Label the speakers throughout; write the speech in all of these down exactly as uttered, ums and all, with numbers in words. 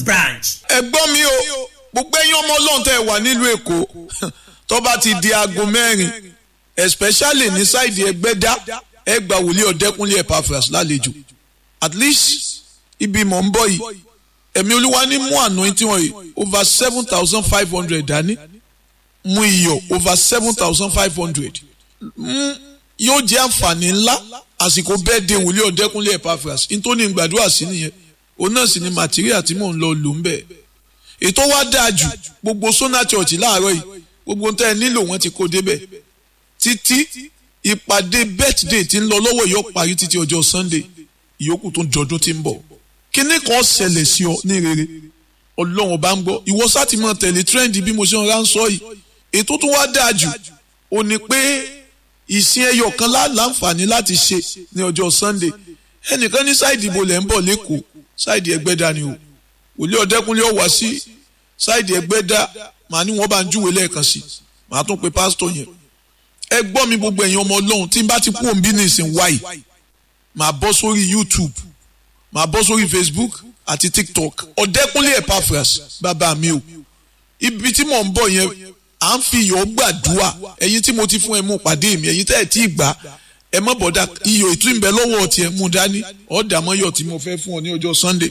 Speaker 1: branch.
Speaker 2: ẹ̀gbọ́n mi o gbogbo ẹ̀yin ọmọ ọlọ́run tẹ́ ẹ wà nílùú èkó tó bá ti di aago mẹ́rin especially ní sáìdì ẹgbẹ́dá ẹ gba wòlíì ọ̀dẹ́kúnlé Epaphras lálejò at least ibi mọ̀ ń bọ̀ yìí ẹ̀mí olúwa ní mú anointing wọn yìí over seven thousand five hundred dání mú iyọ̀ over seven thousand five hundred yóò jẹ́ àǹfààní ńlá àsìkò birthday wòlíì ọ̀dẹ́kúnlé Epaphras nítorí gbàdúrà sí nìyẹn òun náà sì ni material tí mò ń lọ lò ń bẹ̀ ètò wa dáa jù gbogbo Sona Church láàárọ̀ yìí gbogbo tẹ́ ẹ nílò wọn ti kó débẹ̀ títí ìpàdé birthday tí ń lọ lọ́wọ́ yóò parí títí ọjọ́ Sunday ìyókù tó ń jọdún tí ń bọ̀ kíní kan ṣẹlẹ̀ sí ọ ní rere ọlọ́run bá ń gbọ́ ìwọ sá ti máa tẹ̀lé trend bí mo ṣe ń ránṣọ́ yìí ètò tó wá dáa jù ó ní pé ìsìn ẹyọ kan láǹfààní láti ṣe ní ọjọ́ Sunday ẹnìkan ní sáìdì ìbò lẹ́ ń bọ̀ lẹ́kọ̀ọ́ sáìdì Ẹgbẹ́dá ni o wòlíì ọ̀dẹ́kúnlé ó wá sí sáìdì Ẹgbẹ́dá màá ní wọ́n bá ń júwe lẹ́ẹ̀kan sí màá tún pe pásítọ̀ yẹn ẹ gbọ́ mi gbogbo ẹ̀yin ọmọ ọlọ́run tí n bá ti kú òǹbí ní ìsìn wáyì màá bọ́ sórí YouTube màá bọ́ sórí Facebook àti TikTok ọ̀dẹ́kúnlé Epaphras bàbá mi o ibi tí mò ń bọ̀ yẹn à ń fi iyọ̀ gbàdúrà ẹ̀yin tí mo ti fún ẹ mú pàdé mi ẹ̀yin tẹ́ ẹ̀ tí ì gbà ẹ mọ̀ bọ̀dá iyọ̀ ètò ìbẹ̀ lọ́wọ́ ọtí ẹ mú dání ọ̀dà mọ́yọ̀ tí mo fẹ́ fún ọ ní ọjọ́ Sunday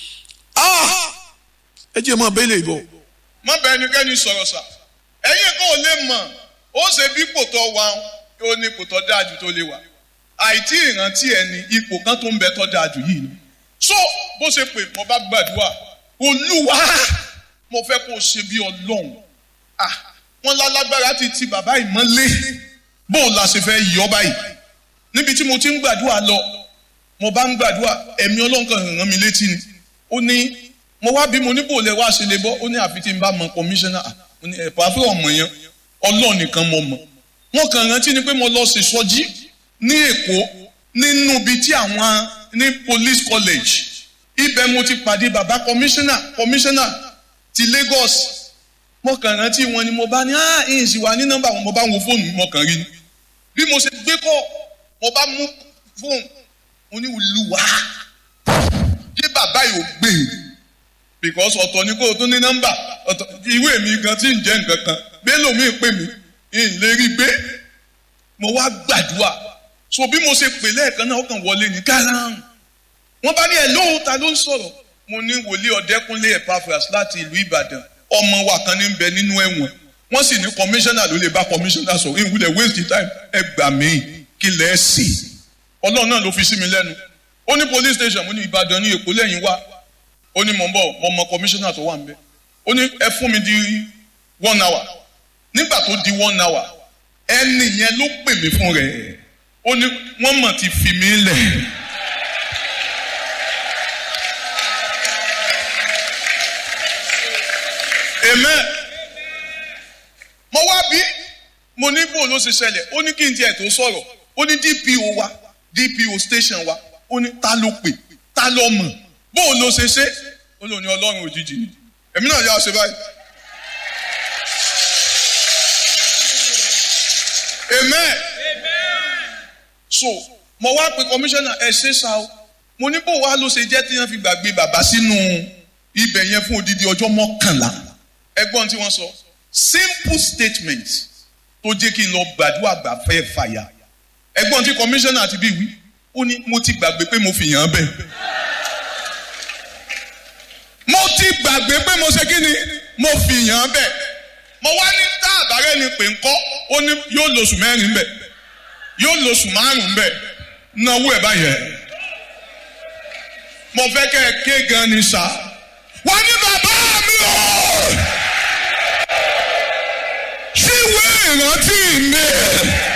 Speaker 2: ẹ jẹ́ mọ́ abẹ́lé ìbọ̀.
Speaker 3: má bẹ ẹnikẹ́ni sọ̀rọ̀ sà ẹ̀yin kan ò lè mọ̀ ó ṣe bí ipò tó wà ó ní ipò tó dáa jù tó lè wà àìtí ìrántí ẹni ipò kan tó ń bẹ tó dáa jù yìí ni. so bó ṣe pè mo bá gbàdúrà Olúwa mo fẹ́ kó o ṣe bí Ọlọ́run ah wọ́n lálágbára ti ti bàbá ìmọ́lé bó o la ṣe fẹ́ yọ báyìí níbi tí mo ti ń gbàdúrà lọ mo bá ń gbàdúrà ẹ̀mí Ọlọ́run kan ràn mí létí ni ó ní mo wá bí mo ní bò lẹ wá ṣe lè bọ́ ó ní àfi tí n bá mọ kọmíṣánná ó ní ẹ̀pà fún ọmọ yẹn Ọlọ́run nìkan mo mọ̀ wọ́n kàn rántí ni pé mo lọ ṣe sọjí ní Èkó nínú ibi tí àwọn ní police college ibẹ̀ mo ti pàdé bàbá kọmíṣánná kọmíṣánná ti Lagos mo kàn rántí wọn ni mo bá ní ah ìyìn sì wà ní nọ́mbà wọn mo bá wo fóònù mo kàn rí ni bí mo ṣe gbé kọ́ mo bá mú fóònù mo ní Olúwa kí bàbá yìí ò gbé e because ọ̀tọ̀ ni kò tún ní nọ́mbà ọ̀tọ̀ ìwé mi gan tí ń jẹ́ nǹkan kan bẹ́ẹ̀ mi pè mí ń lè rí gbé mo wá gbàdúrà so bí mo ṣe pè lẹ́ẹ̀kan náà ó kàn wọlé ní kárán wọ́n bá ní ẹ̀ lóhùn ta ló ń sọ̀rọ̀ mo ní wòlíì ọ̀dẹ́kúnlé Epaphras láti ìlú Ìbàdàn ọmọ wa kan ní bẹ nínú ẹ̀wọ̀n wọ́n sì ní kọmíṣánná ló lè bá kọmíṣánná sọ ìwúlẹ̀ waste time ẹ gbà mí kí lẹ́ẹ̀ sí Ọlọ́run náà ló fi sí mi lẹ́nu ó ní police station mo ní Ìbàdàn ní Èkó lẹ́yìn wá ó ní mò ń bọ̀ mo mọ kọmíṣánná tó wà ń bẹ ó ní ẹ fún mi di one hour nígbà tó di one hour ẹni yẹn ló pè mí fún rẹ̀ ó ní wọ́n mọ̀ ti fi mí lẹ̀. amen mo wá bí mo ní bò ló ṣe ṣẹlẹ̀ ó ní kí n tiẹ̀ tó sọ̀rọ̀ ó ní D P O wa D P O station wa ó ní ta ló pè ta ló mọ̀ bó o lọ ṣe ṣe ó lò ní Ọlọ́run òjijì ni èmi náà yà ṣe báyìí amen so mo wá pe kọmíṣánná ẹ ṣe ṣá o mo ní bó wàá ló ṣe jẹ́ tí wọ́n fi gbàgbé bàbá sínú ibẹ̀ yẹn fún odidi ọjọ́ mọ́kànlá ẹgbọ́n tí wọ́n sọ simple statement tó jẹ́ kí n lọ gbàdúrà gbà fẹ́ fàyà ẹgbọ́n tí kọmíṣánná ti bí wí ó ní mo ti gbàgbé pé mo fi yàn án bẹ́ẹ̀. mo ti gbàgbé pé mo ṣe kí ni mo fi yàn án bẹ́ẹ̀ mo wá ní tá àbárẹ́ ni pé ńkọ́ ó ní yóò lóṣù mẹ́rin bẹ́ẹ̀ yóò lóṣù márùn-ún bẹ́ẹ̀ náwó ẹ̀ báyẹn mo fẹ́ kẹ́ ẹ ké gan ni sá wá ní bàbá mi o ṣíwèé ìrántí mi.